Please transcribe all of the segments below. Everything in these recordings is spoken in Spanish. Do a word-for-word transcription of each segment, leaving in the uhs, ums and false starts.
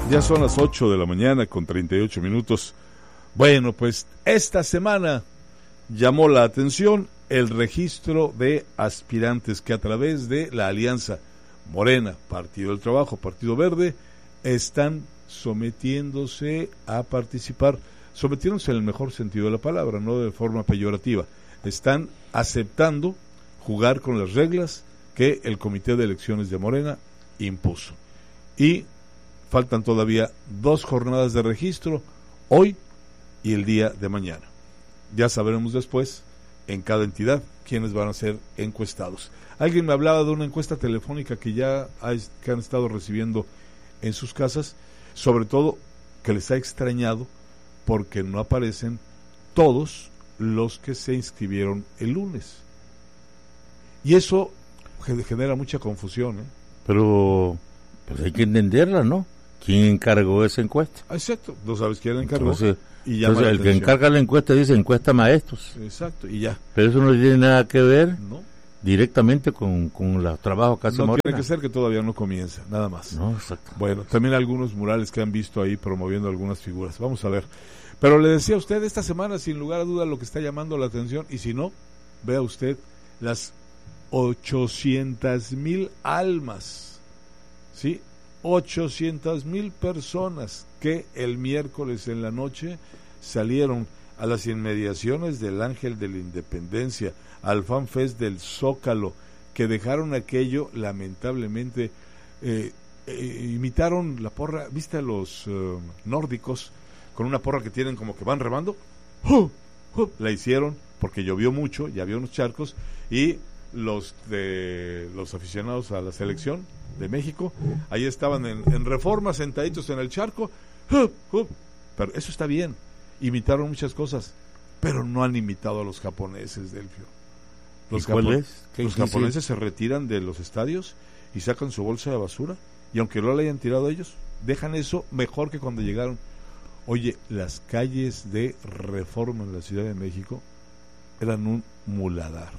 Ya son las ocho de la mañana con treinta y ocho minutos. Bueno, pues esta semana llamó la atención el registro de aspirantes que a través de la alianza Morena, Partido del Trabajo, Partido Verde, están sometiéndose a participar, sometiéndose en el mejor sentido de la palabra, no de forma peyorativa. Están aceptando jugar con las reglas que el Comité de Elecciones de Morena impuso. Y faltan todavía dos jornadas de registro, hoy y el día de mañana. Ya sabremos después, en cada entidad, quiénes van a ser encuestados. Alguien me hablaba de una encuesta telefónica que ya ha, que han estado recibiendo en sus casas, sobre todo que les ha extrañado porque no aparecen todos los que se inscribieron el lunes. Y eso genera mucha confusión, ¿eh? Pero pues hay que entenderla, ¿no? ¿Quién encargó esa encuesta? Exacto, no sabes quién encargó. Entonces, y entonces el que encarga la encuesta dice encuesta maestros. Exacto, y ya. Pero eso no tiene nada que ver no. directamente con, con los trabajos que hace Morena. No tiene que ser que todavía no comienza, nada más. No, exacto. Bueno, también algunos murales que han visto ahí promoviendo algunas figuras. Vamos a ver. Pero le decía a usted, esta semana, sin lugar a duda, lo que está llamando la atención, y si no, vea usted las ochocientas mil almas, ¿sí? ochocientas mil personas que el miércoles en la noche salieron a las inmediaciones del Ángel de la Independencia, al Fan Fest del Zócalo, que dejaron aquello lamentablemente, eh, eh, imitaron la porra, ¿viste a los uh, nórdicos con una porra que tienen como que van remando? ¡Uh! ¡Uh! La hicieron porque llovió mucho, ya había unos charcos, y los de los aficionados a la selección de México, ahí estaban en, en Reforma, sentaditos en el charco, ¡uh! ¡Uh! Pero eso está bien, imitaron muchas cosas, pero no han imitado a los japoneses, Delfio. Los, japo- los japoneses se retiran de los estadios y sacan su bolsa de basura, y aunque no la hayan tirado ellos, dejan eso mejor que cuando llegaron. Oye, las calles de Reforma en la Ciudad de México eran un muladar,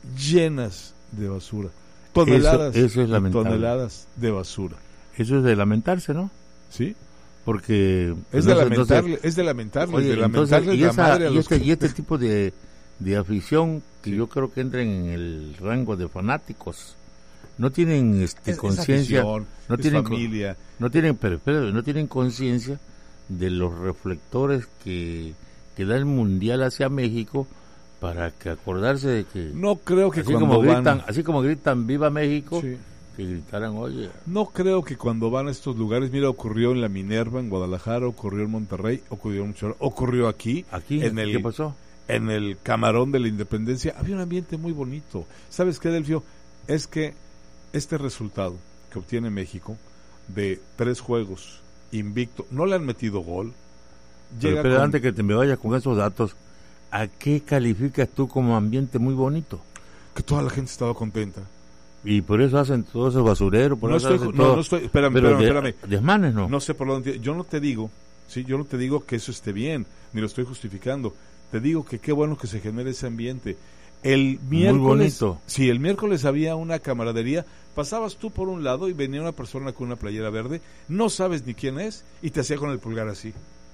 llenas de basura, toneladas, eso, eso es lamentable. toneladas de basura. Eso es de lamentarse, ¿no? Sí, porque es no de sé, lamentarle, no sé. es de lamentarle, Oye, de lamentarle entonces, y, la esa, madre a y, los este, que... y este tipo de, de afición que sí. yo creo que entra en el rango de fanáticos, no tienen este es, conciencia, es afición, no es tienen familia, no tienen, pero, pero no tienen conciencia de los reflectores que, que da el mundial hacia México, para que acordarse de que no creo que así cuando como van, gritan, así como gritan viva México, sí. que gritaran oye. No creo que cuando van a estos lugares, mira, ocurrió en la Minerva, en Guadalajara, ocurrió en Monterrey, ocurrió en mucho, ocurrió aquí, Aquí, en el, ¿qué pasó? En el Camarón de la Independencia, había un ambiente muy bonito. ¿Sabes qué, Delfio? Es que este resultado que obtiene México de tres juegos invicto, no le han metido gol. Pero, pero con... antes que te me vayas con esos datos, ¿a qué calificas tú como ambiente muy bonito? Que toda la gente estaba contenta. Y por eso hacen todo ese basurero, por no eso estoy, hacen no, todo. no estoy, espérame, pero espérame, de, espérame. Desmanes, ¿no? No sé por dónde, yo no te digo, sí, yo no te digo que eso esté bien, ni lo estoy justificando. Te digo que qué bueno que se genere ese ambiente. El miércoles, muy bonito. Sí, el miércoles había una camaradería, pasabas tú por un lado y venía una persona con una playera verde, no sabes ni quién es, y te hacía con el pulgar así.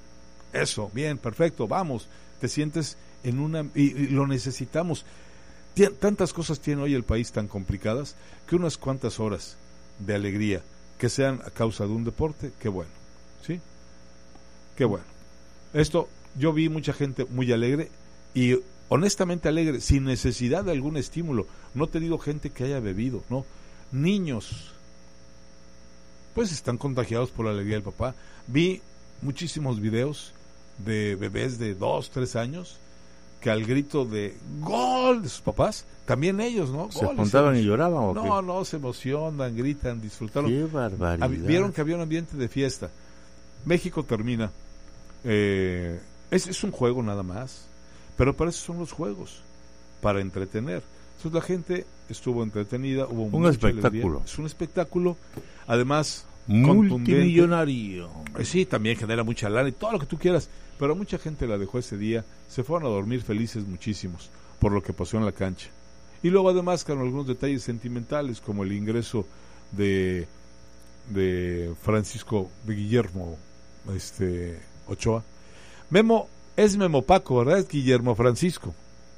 Eso, bien, perfecto, vamos. Te sientes en una... Y, y lo necesitamos. Tien, tantas cosas tiene hoy el país tan complicadas que unas cuantas horas de alegría que sean a causa de un deporte, qué bueno, ¿sí? Qué bueno. Esto, yo vi mucha gente muy alegre y honestamente alegre, sin necesidad de algún estímulo. No te digo gente que haya bebido, no. Niños, pues están contagiados por la alegría del papá. Vi muchísimos videos de bebés de dos, tres años que al grito de gol de sus papás, también ellos, ¿no? ¿Se espantaban y lloraban o no, qué? No, no, se emocionan, gritan, disfrutaron. ¡Qué barbaridad! Vieron que había un ambiente de fiesta. México termina. Eh, es, es un juego nada más, pero para eso son los juegos, para entretener. Entonces la gente estuvo entretenida, hubo un espectáculo. Alegría. Es un espectáculo, además multimillonario. Eh, sí, también genera mucha lana y todo lo que tú quieras, pero mucha gente la dejó ese día, se fueron a dormir felices muchísimos por lo que pasó en la cancha. Y luego además con algunos detalles sentimentales como el ingreso de de Francisco, de Guillermo este Ochoa. Memo, es Memo Paco, ¿verdad? Es Guillermo Francisco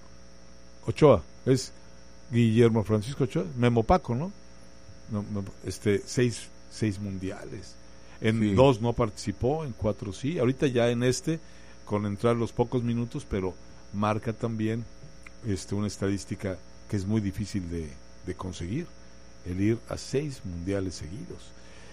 Ochoa, es Guillermo Francisco Ochoa, Memo Paco, ¿no? no, no este, seis, seis mundiales. En sí. dos no participó, en cuatro sí. Ahorita ya en este, con entrar los pocos minutos, pero marca también este, una estadística que es muy difícil de, de conseguir, el ir a seis mundiales seguidos.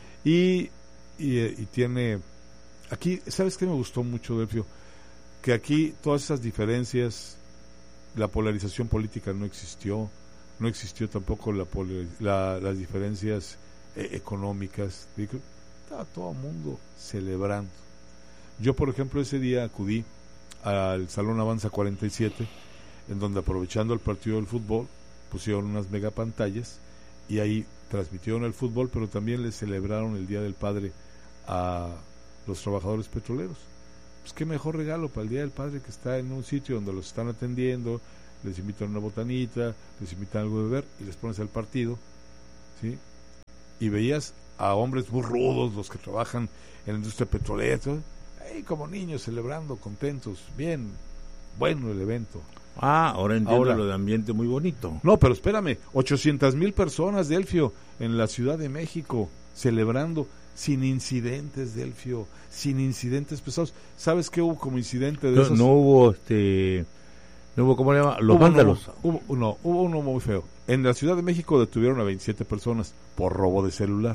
Y, y, y tiene, aquí, ¿sabes qué me gustó mucho, Delfio? Que aquí todas esas diferencias, la polarización política no existió, no existió tampoco la, la las diferencias eh, económicas. Estaba todo el mundo celebrando. Yo, por ejemplo, ese día acudí al Salón Avanza cuarenta y siete, en donde, aprovechando el partido del fútbol, pusieron unas megapantallas y ahí transmitieron el fútbol, pero también le celebraron el Día del Padre a los trabajadores petroleros. Pues qué mejor regalo para el Día del Padre que está en un sitio donde los están atendiendo, les invitan una botanita, les invitan algo de beber y les pones el partido, ¿sí? Y veías a hombres muy rudos, los que trabajan en la industria petrolera, ahí como niños celebrando, contentos, bien, bueno el evento. Ah, ahora entiendo ahora, lo de ambiente muy bonito. No, pero espérame, ochocientas mil personas, Delfio, en la Ciudad de México, celebrando, sin incidentes, Delfio, sin incidentes pesados. ¿Sabes qué hubo como incidente de no, esos? No hubo, este, no hubo, ¿cómo le llama? Los hubo vándalos. Uno, hubo, no, hubo uno muy feo. En la Ciudad de México detuvieron a veintisiete personas por robo de celular.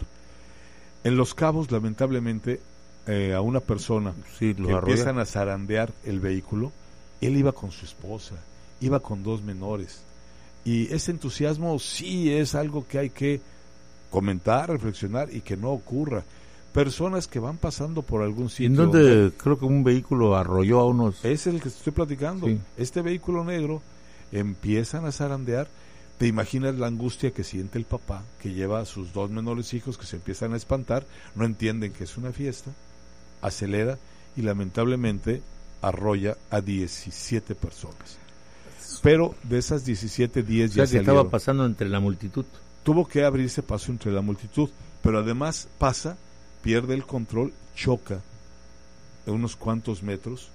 En Los Cabos, lamentablemente, eh, a una persona sí, que arrolla. empiezan a zarandear el vehículo, él iba con su esposa, iba con dos menores. Y ese entusiasmo sí es algo que hay que comentar, reflexionar y que no ocurra. Personas que van pasando por algún sitio. ¿En dónde creo que un vehículo arrolló a unos? Es el que estoy platicando. Sí. Este vehículo negro, empiezan a zarandear. ¿Te imaginas la angustia que siente el papá, que lleva a sus dos menores hijos, que se empiezan a espantar, no entienden que es una fiesta, acelera y lamentablemente arrolla a diecisiete personas? Pero de esas diecisiete, diez o sea, ya que salieron. Estaba pasando entre la multitud. Tuvo que abrirse paso entre la multitud, pero además pasa, pierde el control, choca de unos cuantos metros,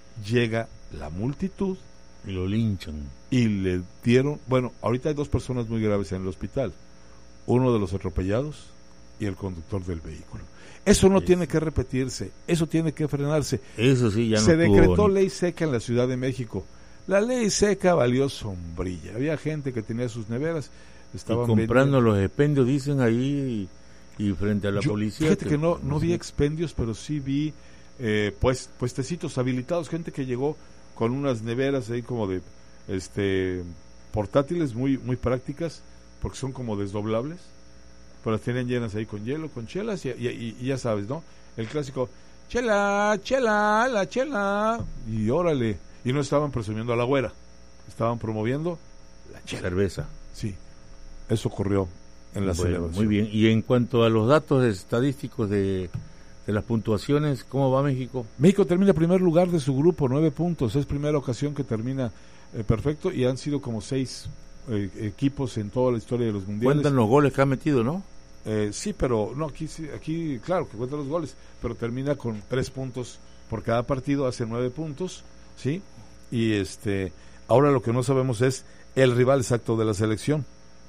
llega la multitud y lo linchan. Y le dieron, bueno, ahorita hay dos personas muy graves en el hospital, uno de los atropellados y el conductor del vehículo. Eso no sí. tiene que repetirse, eso tiene que frenarse. Eso sí, ya no Se decretó ley seca en la Ciudad de México. La ley seca valió sombrilla. Había gente que tenía sus neveras, estaban y comprando vendiendo. Los expendios, dicen ahí, y, y frente a la Yo, policía. Fíjate que, que no, no, no sé. vi expendios, pero sí vi eh, pues puestecitos habilitados, gente que llegó con unas neveras ahí como de este portátiles muy muy prácticas, porque son como desdoblables, pero las tienen llenas ahí con hielo, con chelas y, y, y ya sabes, ¿no? El clásico, chela, chela, la chela, y órale, y no estaban presumiendo a la güera, estaban promoviendo la chela. Cerveza. Sí, eso ocurrió en la bueno, celebración. Muy bien, y en cuanto a los datos estadísticos de de las puntuaciones, ¿cómo va México? México termina en primer lugar de su grupo, nueve puntos, es primera ocasión que termina eh, perfecto, y han sido como seis eh, equipos en toda la historia de los mundiales. Cuentan los goles que ha metido, ¿no? Eh, sí, pero no, aquí, aquí claro que cuentan los goles, pero termina con tres puntos por cada partido, hace nueve puntos, ¿sí? Y este, ahora lo que no sabemos es el rival exacto de la selección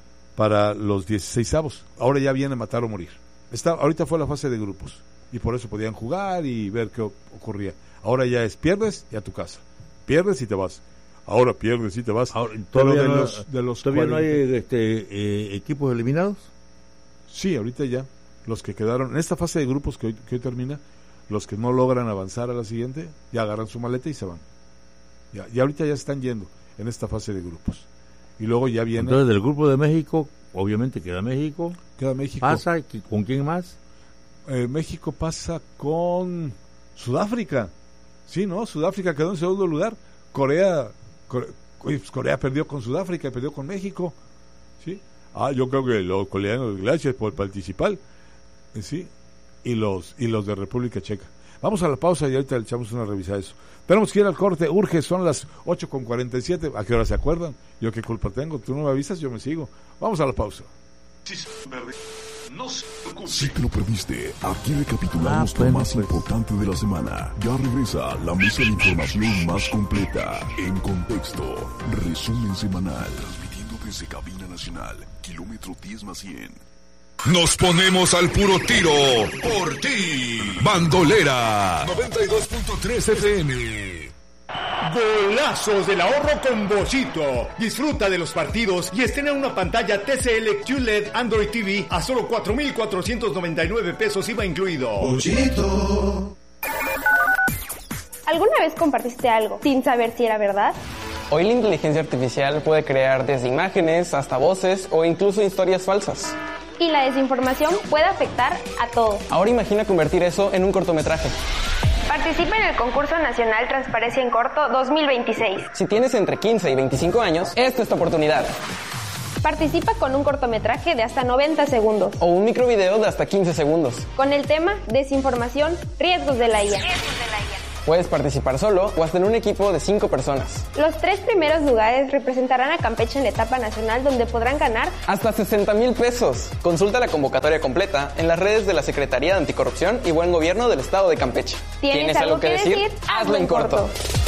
para los dieciseisavos. Ahora ya viene matar o morir. Está, ahorita fue la fase de grupos, y por eso podían jugar y ver qué ocurría. Ahora ya es pierdes y a tu casa, pierdes y te vas. Ahora pierdes y te vas. Ahora, ¿Todavía, de no, los, de los ¿todavía no cuarenta hay este, eh, equipos eliminados? Sí, ahorita ya. Los que quedaron en esta fase de grupos que hoy, que hoy termina, los que no logran avanzar a la siguiente, ya agarran su maleta y se van. Ya, y ahorita ya están yendo en esta fase de grupos. Y luego ya viene... Entonces, del grupo de México, obviamente queda México. Queda México. ¿Pasa? ¿Con quién más? Eh, México pasa con Sudáfrica. Sí, ¿no? Sudáfrica quedó en segundo lugar. Corea, Corea, pues Corea perdió con Sudáfrica y perdió con México. ¿Sí? Ah, yo creo que los coreanos, gracias por participar. Eh, sí. Y los, y los de República Checa. Vamos a la pausa y ahorita le echamos una revisada a eso. Tenemos que ir al corte, urge, son las ocho con cuarenta y siete. ¿A qué hora se acuerdan? Yo qué culpa tengo, tú no me avisas, yo me sigo. Vamos a la pausa. Si te lo perdiste, aquí recapitulamos Ah, lo bueno, más pues. importante de la semana. Ya regresa la mesa de información más completa. En contexto, resumen semanal. Transmitiendo desde Cabina Nacional, kilómetro diez más cien. Nos ponemos al puro tiro por ti. Bandolera noventa y dos punto tres F M. Golazos del ahorro con Bollito. Disfruta de los partidos y estrena una pantalla T C L Q L E D Android T V a solo cuatro mil cuatrocientos noventa y nueve pesos I V A incluido. Bollito. ¿Alguna vez compartiste algo sin saber si era verdad? Hoy la inteligencia artificial puede crear desde imágenes hasta voces o incluso historias falsas. Y la desinformación puede afectar a todos. Ahora imagina convertir eso en un cortometraje. Participa en el concurso nacional Transparencia en Corto dos mil veintiséis. Si tienes entre quince y veinticinco años, esta es tu oportunidad. Participa con un cortometraje de hasta noventa segundos. O un microvideo de hasta quince segundos. Con el tema Desinformación, riesgos de la I A. Puedes participar solo o hasta en un equipo de cinco personas. Los tres primeros lugares representarán a Campeche en la etapa nacional, donde podrán ganar hasta sesenta mil pesos. Consulta la convocatoria completa en las redes de la Secretaría de Anticorrupción y Buen Gobierno del Estado de Campeche. ¿Tienes, ¿Tienes algo, algo que decir? decir? Hazlo en corto. corto.